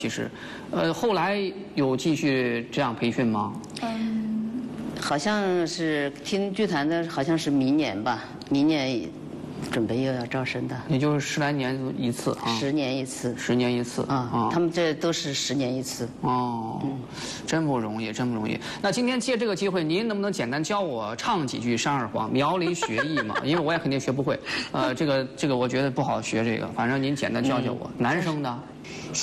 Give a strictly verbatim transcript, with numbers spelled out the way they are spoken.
其实，呃，后来有继续这样培训吗？ 嗯，好像是听剧团的，好像是明年吧，明年准备又要招生的。 也就是十来年一次啊， 十年一次， 十年一次啊。 啊他们这都是十年一次。 哦，嗯，真不容易，真不容易。那今天借这个机会，您能不能简单教我唱几句山二黄苗里学艺嘛？因为我也肯定学不会。呃，这个这个我觉得不好学，这个反正您简单教教我。嗯、男生的。